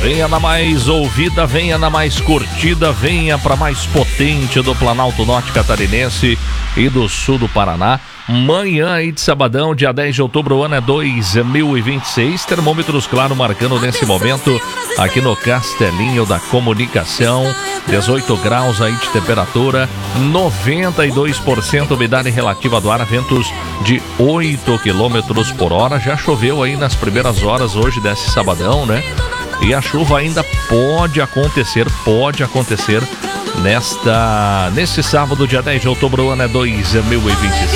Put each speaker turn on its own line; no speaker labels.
Venha na mais ouvida, venha na mais curtida, venha para mais potente do Planalto Norte Catarinense e do sul do Paraná. Manhã aí de sabadão, dia 10 de outubro, o ano é 2026. Termômetros, claro, marcando nesse momento aqui no Castelinho da Comunicação. 18 graus aí de temperatura, 92% umidade relativa do ar, ventos de 8 km por hora. Já choveu aí nas primeiras horas hoje desse sabadão, né? E a chuva ainda pode acontecer neste sábado, dia 10 de outubro, o ano é 2026.